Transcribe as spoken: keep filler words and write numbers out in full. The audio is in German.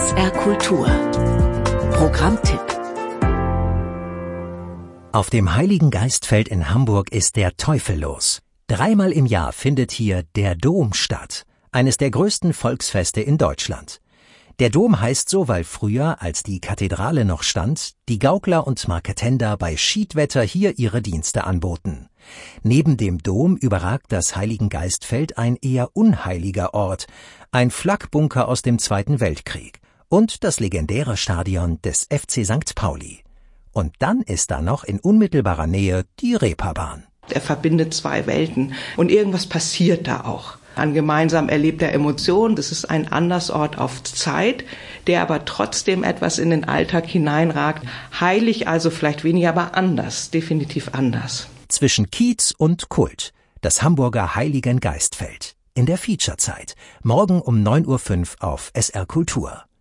S R Kultur Programmtipp. Auf dem Heiligen Geistfeld in Hamburg ist der Teufel los. Dreimal im Jahr findet hier der Dom statt, eines der größten Volksfeste in Deutschland. Der Dom heißt so, weil früher, als die Kathedrale noch stand, die Gaukler und Marketender bei Schiedwetter hier ihre Dienste anboten. Neben dem Dom überragt das Heiligen Geistfeld ein eher unheiliger Ort, ein Flakbunker aus dem Zweiten Weltkrieg und das legendäre Stadion des F C Sankt Pauli. Und dann ist da noch in unmittelbarer Nähe die Reeperbahn. Er verbindet zwei Welten und irgendwas passiert da auch. An gemeinsam erlebter Emotion, das ist ein Andersort auf Zeit, der aber trotzdem etwas in den Alltag hineinragt. Heilig also vielleicht weniger, aber anders, definitiv anders. Zwischen Kiez und Kult, das Hamburger Heiligen Geistfeld. In der Featurezeit, morgen um neun Uhr fünf auf S R Kultur.